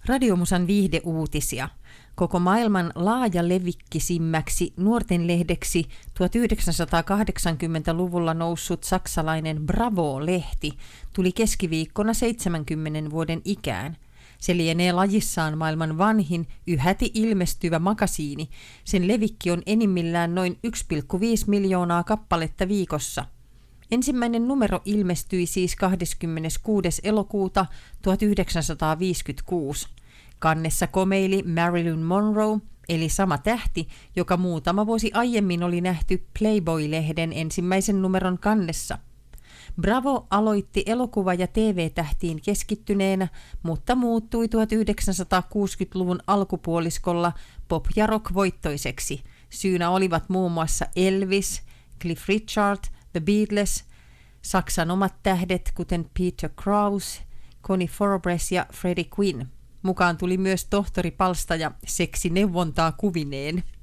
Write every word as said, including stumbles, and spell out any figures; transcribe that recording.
Radiomusan viihdeuutisia. Koko maailman laajalevikkisimmäksi nuortenlehdeksi tuhatyhdeksänsataakahdeksankymmentäluvulla noussut saksalainen Bravo-lehti tuli keskiviikkona seitsemänkymmenen vuoden ikään. Se lienee lajissaan maailman vanhin, yhäti ilmestyvä makasiini. Sen levikki on enimmillään noin yksi pilkku viisi miljoonaa kappaletta viikossa. Ensimmäinen numero ilmestyi siis kahdeskymmeneskuudes elokuuta tuhatyhdeksänsataaviisikymmentäkuusi. Kannessa komeili Marilyn Monroe, eli sama tähti, joka muutama vuosi aiemmin oli nähty Playboy-lehden ensimmäisen numeron kannessa. Bravo aloitti elokuva- ja T V-tähtiin keskittyneenä, mutta muuttui tuhatyhdeksänsataakuusikymmentäluvun alkupuoliskolla pop- ja rock-voittoiseksi. Syynä olivat muun muassa Elvis, Cliff Richard, The Beatles, Saksan omat tähdet kuten Peter Krause, Connie Forbes ja Freddie Quinn. Mukaan tuli myös tohtori Palsta ja seksineuvontaa kuvineen.